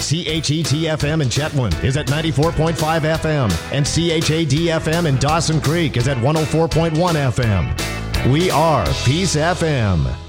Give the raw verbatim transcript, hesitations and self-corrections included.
C H E T F M in Chetwynd is at ninety-four point five F M, and C H A D F M in Dawson Creek is at one oh four point one F M. We are Peace F M.